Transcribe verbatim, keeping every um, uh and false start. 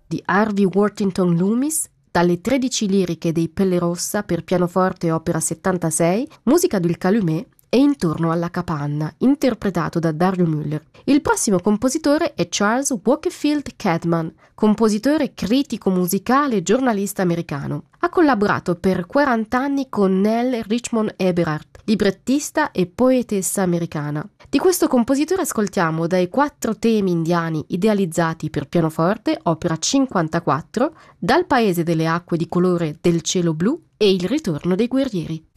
di Harvey Worthington Loomis, dalle tredici liriche dei Pelle Rossa per pianoforte opera settantasei, musica del Calumet e Intorno alla capanna, interpretato da Dario Müller. Il prossimo compositore è Charles Wakefield Cadman, compositore, critico musicale e giornalista americano. Ha collaborato per quaranta anni con Nell Richmond Eberhardt, librettista e poetessa americana. Di questo compositore ascoltiamo dai quattro temi indiani idealizzati per pianoforte, opera cinquantaquattro, Dal paese delle acque di colore del cielo blu e Il ritorno dei guerrieri.